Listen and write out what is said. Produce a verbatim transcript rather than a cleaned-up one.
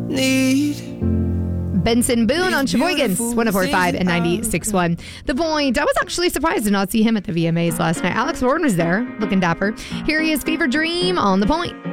need. Benson Boone on Sheboygan's one oh four point five and ninety-six point one. The Point. I was actually surprised to not see him at the V M As last night. Alex Warren was there, looking dapper. Here he is, Fever Dream on The Point.